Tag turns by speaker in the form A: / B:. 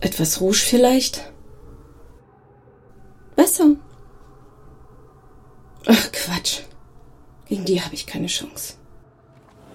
A: Etwas Rouge vielleicht? Besser. Ach, Quatsch. Gegen die habe ich keine Chance.